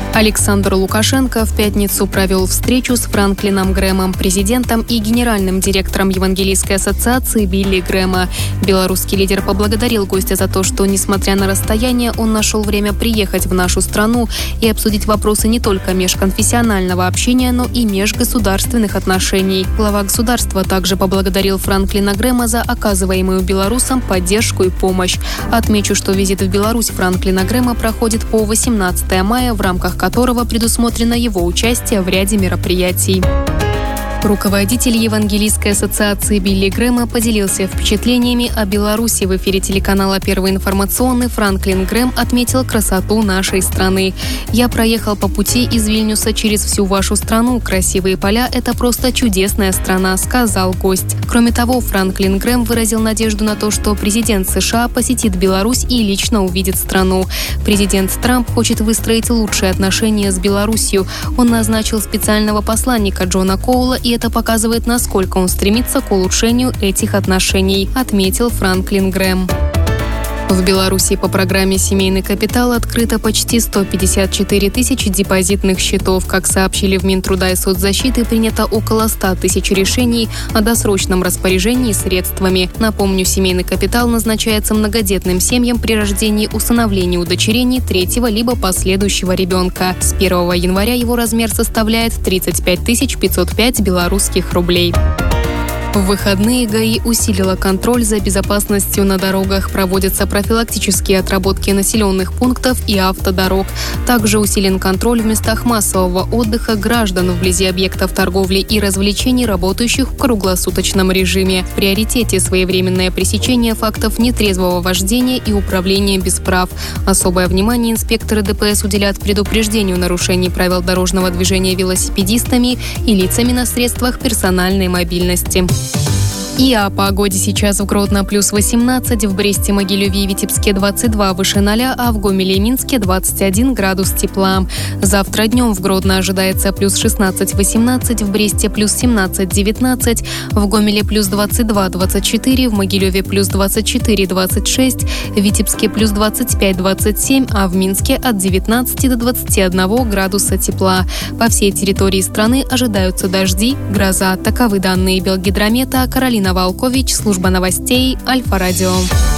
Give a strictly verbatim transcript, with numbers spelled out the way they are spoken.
Александр Лукашенко в пятницу провел встречу с Франклином Грэмом, президентом и генеральным директором Евангелийской ассоциации Билли Грэма. Белорусский лидер поблагодарил гостя за то, что, несмотря на расстояние, он нашел время приехать в нашу страну и обсудить вопросы не только межконфессионального общения, но и межгосударственных отношений. Глава государства также поблагодарил Франклина Грэма за оказываемую белорусам поддержку и помощь. Отмечу, что визит в Беларусь Франклина Грэма проходит по восемнадцатое мая, в рамках которого предусмотрено его участие в ряде мероприятий. Руководитель Евангелийской ассоциации Билли Грэма поделился впечатлениями о Беларуси. В эфире телеканала «Первый информационный» Франклин Грэм отметил красоту нашей страны. «Я проехал по пути из Вильнюса через всю вашу страну. Красивые поля – это просто чудесная страна», – сказал гость. Кроме того, Франклин Грэм выразил надежду на то, что президент США посетит Беларусь и лично увидит страну. Президент Трамп хочет выстроить лучшие отношения с Беларусью. Он назначил специального посланника Джона Коула, и это показывает, насколько он стремится к улучшению этих отношений, отметил Франклин Грэм. В Беларуси по программе «Семейный капитал» открыто почти сто пятьдесят четыре тысячи депозитных счетов. Как сообщили в Минтруда и соцзащиты, принято около ста тысяч решений о досрочном распоряжении средствами. Напомню, семейный капитал назначается многодетным семьям при рождении, усыновлении, удочерении третьего либо последующего ребенка. С первого января его размер составляет тридцать пять тысяч пятьсот пять белорусских рублей. В выходные ГАИ усилила контроль за безопасностью на дорогах. Проводятся профилактические отработки населенных пунктов и автодорог. Также усилен контроль в местах массового отдыха граждан вблизи объектов торговли и развлечений, работающих в круглосуточном режиме. В приоритете своевременное пресечение фактов нетрезвого вождения и управления без прав. Особое внимание инспекторы ДПС уделят предупреждению нарушений правил дорожного движения велосипедистами и лицами на средствах персональной мобильности. И о погоде сейчас в Гродно плюс восемнадцать, в Бресте, Могилеве и Витебске двадцать два выше ноля, а в Гомеле и Минске двадцать один градус тепла. Завтра днем в Гродно ожидается плюс шестнадцать восемнадцать, в Бресте плюс семнадцать девятнадцать, в Гомеле плюс двадцать два двадцать четыре, в Могилеве плюс двадцать четыре двадцать шесть, в Витебске плюс двадцать пять двадцать семь, а в Минске от девятнадцати до двадцати одного градуса тепла. По всей территории страны ожидаются дожди, гроза. Таковы данные Белгидромета. Каролина Волкович, служба новостей, Альфа-радио.